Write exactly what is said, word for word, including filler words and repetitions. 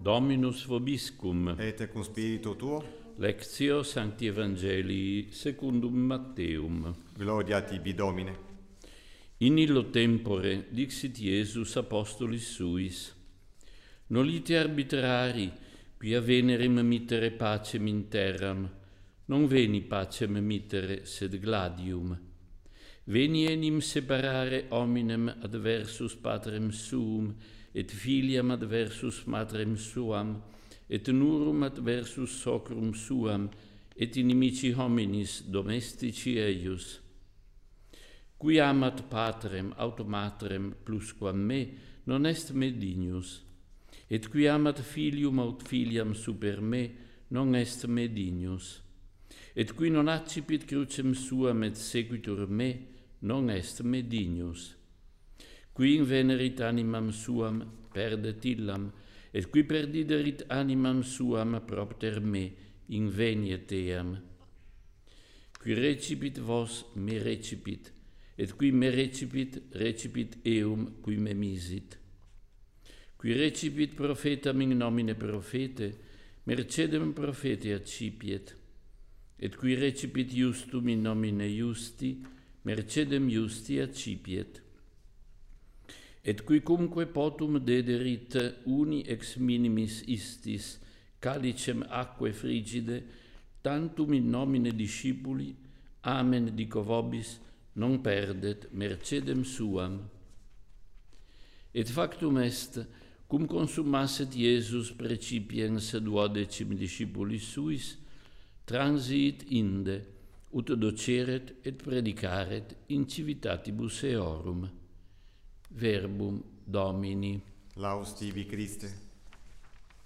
Dominus vobiscum. Et cum spiritu tuo. Lectio Sancti Evangelii secundum Matteum. Gloria tibi, Domine. In illo tempore dixit Iesus apostolis suis: Nolite arbitrari, quia venerem mittere pacem in terram, non veni pacem mittere, sed gladium. Veni enim separare hominem adversus patrem suum, et filiam adversus matrem suam, et nurum adversus socrum suam, et inimici hominis domestici eius. Qui amat patrem aut matrem plusquam me, non est me dignus. Et qui amat filium aut filiam super me, non est me dignus. Et qui non accipit crucem suam et seguitur me, non est me dignus. Qui invenerit animam suam, perdet illam, et qui perdiderit animam suam propter me, inveniet eam. Qui recipit vos, me recipit, et qui me recipit, recipit eum qui me misit. Qui recipit prophetam in nomine prophete, mercedem prophete accipiet, et qui recipit justum in nomine justi, mercedem justi accipiet. Et qui cumque potum dederit uni ex minimis istis calicem aquae frigide, tantum in nomine discipuli, amen dico vobis, non perdet mercedem suam. Et factum est, cum consummasset Iesus precipiens duodecim discipulis suis, transiit inde, ut doceret et predicaret in civitatibus eorum. Verbum Domini. Laus tibi, Christe.